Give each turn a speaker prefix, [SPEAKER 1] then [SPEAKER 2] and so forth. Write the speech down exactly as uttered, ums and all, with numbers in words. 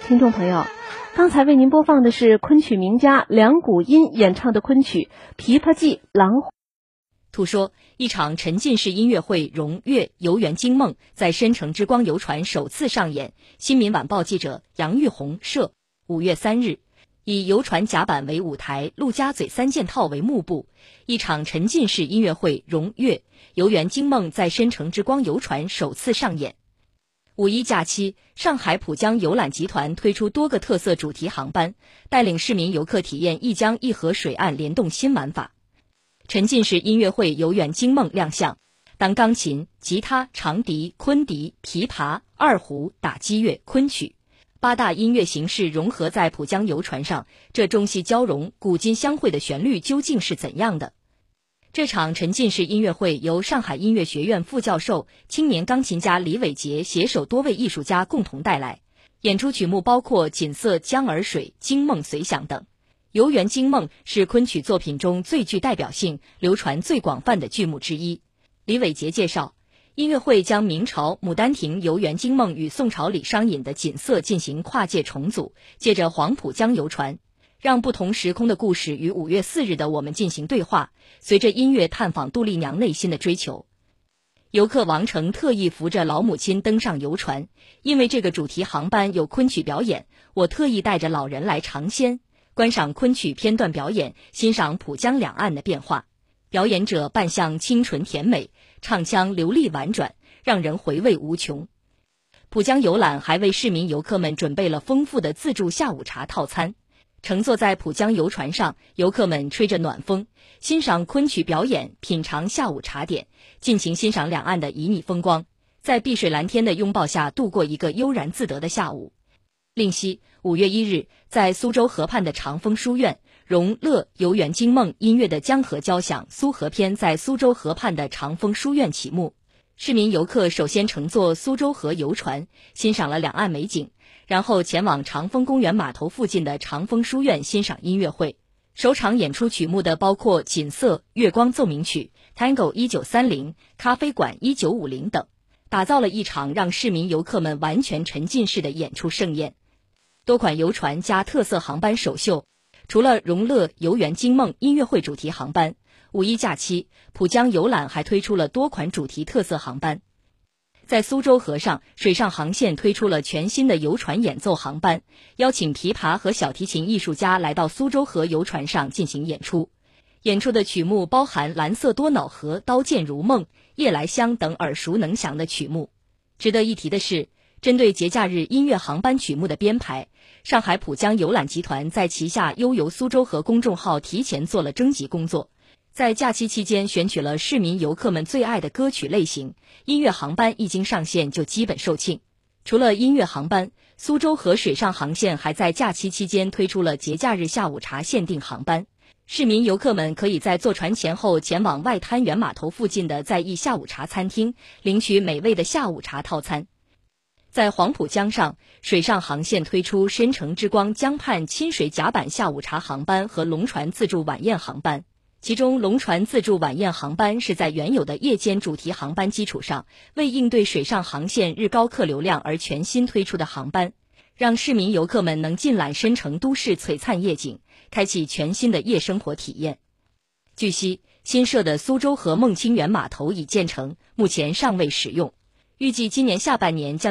[SPEAKER 1] 听众朋友，刚才为您播放的是昆曲名家梁谷音演唱的昆曲《琵琶记·狼湖》。
[SPEAKER 2] 图说，一场沉浸式音乐会《荣月游园惊梦》在深城之光游船首次上演。新民晚报记者杨玉红摄。五月三日，以游船甲板为舞台，陆家嘴三件套为幕布，一场沉浸式音乐会《荣月游园惊梦》在深城之光游船首次上演。五一假期，上海浦江游览集团推出多个特色主题航班，带领市民游客体验一江一河水岸联动新玩法。沉浸式音乐会《游园惊梦》亮相，当钢琴、吉他、长笛、昆笛、琵琶、二胡、打击乐、昆曲八大音乐形式融合在浦江游船上，这中西交融、古今相会的旋律究竟是怎样的？这场沉浸式音乐会由上海音乐学院副教授、青年钢琴家李伟杰携手多位艺术家共同带来，演出曲目包括《锦瑟江儿水》《惊梦随响》等。《游园惊梦》是昆曲作品中最具代表性、流传最广泛的剧目之一。李伟杰介绍，音乐会将明朝《牡丹亭》《游园惊梦》与宋朝李商隐的《锦瑟》进行跨界重组，借着黄浦江游船，让不同时空的故事与五月四日的我们进行对话，随着音乐探访杜丽娘内心的追求。游客王成特意扶着老母亲登上游船，因为这个主题航班有昆曲表演，我特意带着老人来尝鲜，观赏昆曲片段表演，欣赏浦江两岸的变化。表演者扮相清纯甜美，唱腔流利婉转，让人回味无穷。浦江游览还为市民游客们准备了丰富的自助下午茶套餐。乘坐在浦江游船上，游客们吹着暖风，欣赏昆曲表演，品尝下午茶点，尽情欣赏两岸的旖旎风光，在碧水蓝天的拥抱下度过一个悠然自得的下午。另悉，五月一日，在苏州河畔的长风书院，荣乐游园惊梦音乐的江河交响苏河篇在苏州河畔的长风书院启幕。市民游客首先乘坐苏州河游船，欣赏了两岸美景，然后前往长风公园码头附近的长风书院欣赏音乐会。首场演出曲目的包括《锦瑟》《月光奏鸣曲》Tango 一九三零、咖啡馆一九五零等，打造了一场让市民游客们完全沉浸式的演出盛宴。多款游船加特色航班首秀，除了荣乐游园惊梦音乐会主题航班，五一假期浦江游览还推出了多款主题特色航班。在苏州河上，水上航线推出了全新的游船演奏航班，邀请琵琶和小提琴艺术家来到苏州河游船上进行演出。演出的曲目包含蓝色多瑙河、刀剑如梦、夜来香等耳熟能详的曲目。值得一提的是，针对节假日音乐航班曲目的编排，上海浦江游览集团在旗下悠游苏州河公众号提前做了征集工作，在假期期间选取了市民游客们最爱的歌曲类型，音乐航班一经上线就基本售罄。除了音乐航班，苏州河水上航线还在假期期间推出了节假日下午茶限定航班，市民游客们可以在坐船前后前往外滩源码头附近的在意下午茶餐厅，领取美味的下午茶套餐。在黄浦江上，水上航线推出深城之光江畔亲水甲板下午茶航班和龙船自助晚宴航班。其中龙船自助晚宴航班是在原有的夜间主题航班基础上，为应对水上航线日高客流量而全新推出的航班，让市民游客们能尽览深城都市璀璨夜景，开启全新的夜生活体验。据悉，新设的苏州河梦清园码头已建成，目前尚未使用，预计今年下半年将